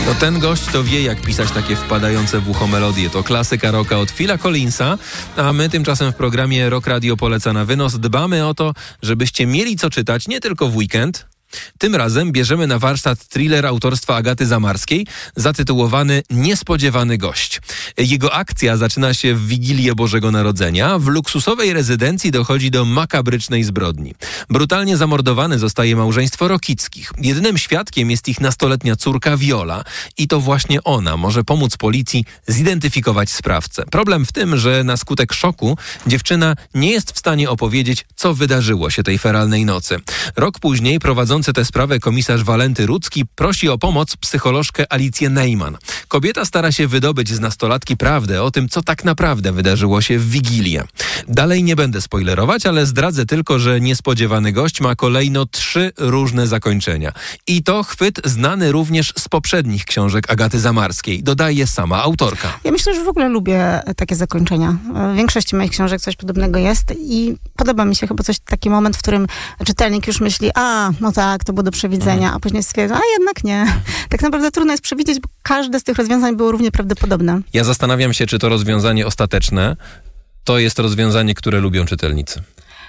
No ten gość to wie, jak pisać takie wpadające w ucho melodie. To klasyka rocka od Phila Collinsa, a my tymczasem w programie Rock Radio Poleca na wynos dbamy o to, żebyście mieli co czytać nie tylko w weekend. Tym razem bierzemy na warsztat thriller autorstwa Agaty Zamarskiej zatytułowany Niespodziewany gość. Jego akcja zaczyna się w Wigilię Bożego Narodzenia. W luksusowej rezydencji dochodzi do makabrycznej zbrodni. Brutalnie zamordowane zostaje małżeństwo Rokickich. Jedynym świadkiem jest ich nastoletnia córka Viola i to właśnie ona może pomóc policji zidentyfikować sprawcę. Problem w tym, że na skutek szoku dziewczyna nie jest w stanie opowiedzieć, co wydarzyło się tej feralnej nocy. Rok później prowadzący tę sprawę komisarz Walenty Rudzki prosi o pomoc psycholożkę Alicję Neyman. Kobieta stara się wydobyć z nastolatki prawdę o tym, co tak naprawdę wydarzyło się w Wigilię. Dalej nie będę spoilerować, ale zdradzę tylko, że Niespodziewany gość ma kolejno 3 różne zakończenia. I to chwyt znany również z poprzednich książek Agaty Zamarskiej, dodaje sama autorka. Ja myślę, że w ogóle lubię takie zakończenia. W większości moich książek coś podobnego jest i podoba mi się chyba taki moment, w którym czytelnik już myśli, no tak, to było do przewidzenia, a później stwierdza, jednak nie. Tak naprawdę trudno jest przewidzieć, bo każde z tych rozwiązań było równie prawdopodobne. Ja zastanawiam się, czy to rozwiązanie ostateczne to jest rozwiązanie, które lubią czytelnicy.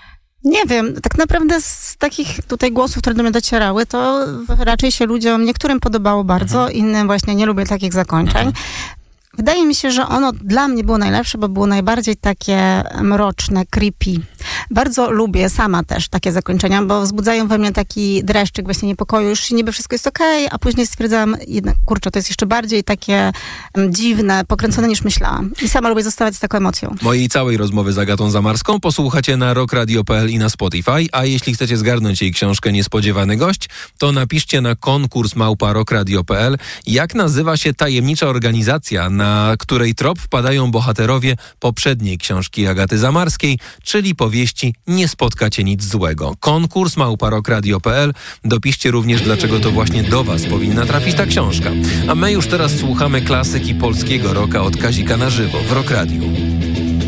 Nie wiem, tak naprawdę z takich tutaj głosów, które do mnie docierały, to raczej się ludziom, niektórym podobało bardzo, innym właśnie nie lubię takich zakończeń. Wydaje mi się, że ono dla mnie było najlepsze, bo było najbardziej takie mroczne, creepy. Bardzo lubię sama też takie zakończenia, bo wzbudzają we mnie taki dreszczyk właśnie niepokoju. Już niby wszystko jest okej, a później stwierdzam, jednak kurczę, to jest jeszcze bardziej takie dziwne, pokręcone niż myślałam. I sama lubię zostawać z taką emocją. Mojej całej rozmowy z Agatą Zamarską posłuchacie na rockradio.pl i na Spotify, a jeśli chcecie zgarnąć jej książkę Niespodziewany gość, to napiszcie na konkurs@rockradio.pl, jak nazywa się tajemnicza organizacja, na której trop wpadają bohaterowie poprzedniej książki Agaty Zamarskiej, czyli powieści Nie spotka cię nic złego. Konkurs@rockradio.pl. Dopiszcie również, dlaczego to właśnie do was powinna trafić ta książka. A my już teraz słuchamy klasyki polskiego rocka od Kazika na żywo w Rock Radio.